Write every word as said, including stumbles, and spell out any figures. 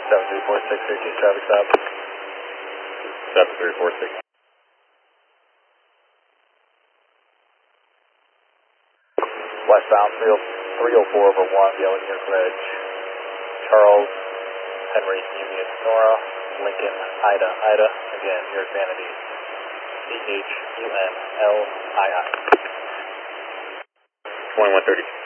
seven three four six, thirteen traffic stop. seven three four six. Westbound three oh four over one, yellow near bridge. Charles, Henry, Union, Nora, Lincoln, Ida, Ida, again, near Vanity. C H U N L I I. twenty-one thirty.